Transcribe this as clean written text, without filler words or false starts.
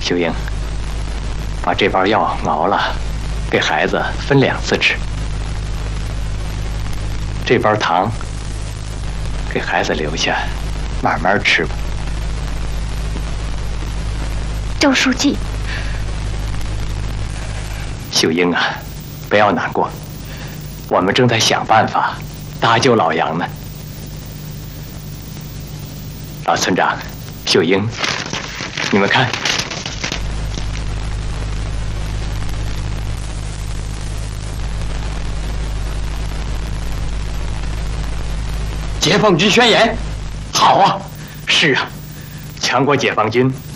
秀英，把这包药熬了，给孩子分2次吃。这包糖给孩子留下，慢慢吃吧。 周书记， 秀英啊，不要难过，我们正在想办法搭救老杨呢。老村长，秀英，你们看。解放军宣言，好啊！是啊，强国解放军